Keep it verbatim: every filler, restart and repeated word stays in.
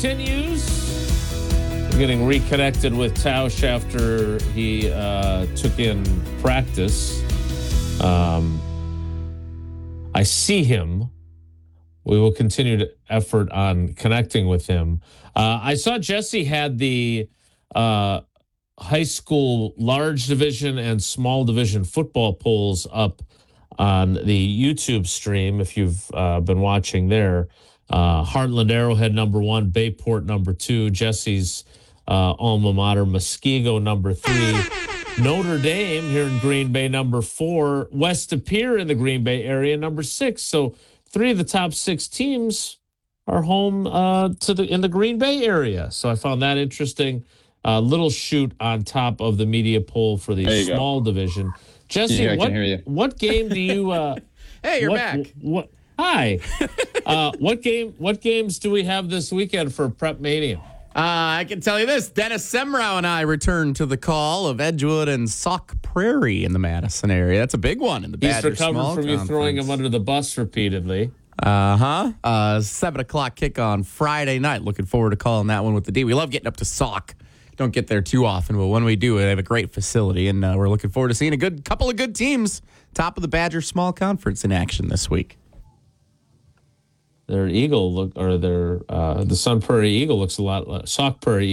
Continues. We're getting reconnected with Tausch after he uh, took in practice. Um, I see him. We will continue to effort on connecting with him. Uh, I saw Jesse had the uh, high school large division and small division football polls up on the YouTube stream. If you've uh, been watching there, uh, Heartland Arrowhead number one, Bayport number two, Jesse's uh, alma mater, Muskego number three, Notre Dame here in Green Bay number four, West De Pere in the Green Bay area number six. So three of the top six teams are home uh, to the in the Green Bay area. So I found that interesting. A uh, little shoot on top of the media poll for the small go. division. Jesse, yeah, what what game do you? Uh, hey, you're what, back. What? Hi. uh, what game? What games do we have this weekend for Prep Mania? Uh, I can tell you this. Dennis Semrau and I returned to the call of Edgewood and Sauk Prairie in the Madison area. That's a big one in the Badger He's recovered Small from you Conference. throwing him under the bus repeatedly. Uh-huh. Uh, seven o'clock kick on Friday night. Looking forward to calling that one with the D. We love getting up to Sauk. Don't get there too often, but when we do, they have a great facility, and uh, we're looking forward to seeing a good couple of good teams top of the Badger Small Conference in action this week. Their Eagle look, or their uh, the Sun Prairie Eagle looks a lot like Sauk Prairie